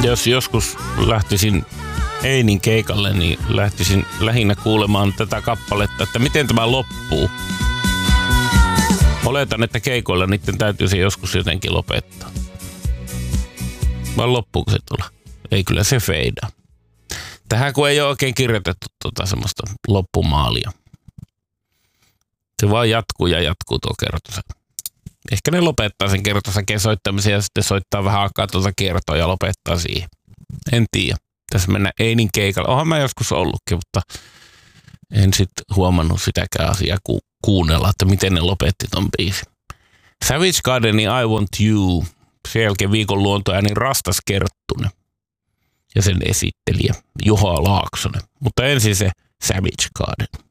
Jos joskus lähtisin Einin keikalle, niin lähtisin lähinnä kuulemaan tätä kappaletta, että miten tämä loppuu. Oletan, että keikoilla niiden täytyy se joskus jotenkin lopettaa. Vai loppuuko se tulla? Ei, kyllä se feidaa. Tähän kun ei ole oikein kirjoitettu semmoista loppumaalia. Se vaan jatkuu ja jatkuu tuo kertosa. Ehkä ne lopettaa sen kertosäkeen soittamisen ja sitten soittaa vähän aikaa tuota kiertoa ja lopettaa siihen. En tiedä. Tässä mennään Einin keikalle. Oonhan mä joskus ollutkin, mutta en sitten huomannut sitäkään asiaa kuunnella, että miten ne lopetti ton biisin. Savage Gardenin I Want You. Sen jälkeen viikon luontoääni Rastas Kerttunen. Ja sen esittelijä Juha Laaksonen. Mutta ensin se Savage Garden.